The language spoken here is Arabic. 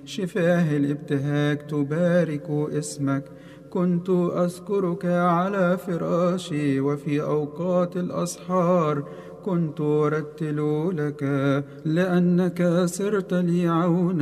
شفاه الابتهاج تبارك اسمك. كنت أذكرك على فراشي وفي أوقات الأسحار كنت أرتل لك، لأنك صرت لي عونا.